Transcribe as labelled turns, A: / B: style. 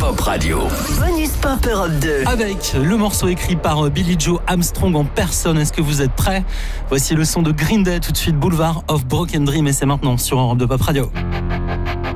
A: Pop Radio.
B: Bonus Pop Europe 2.
C: Avec le morceau écrit par Billie Joe Armstrong en personne. Est-ce que vous êtes prêts ? Voici le son de Green Day tout de suite, Boulevard of Broken Dream, et c'est maintenant sur Europe 2 Pop Radio.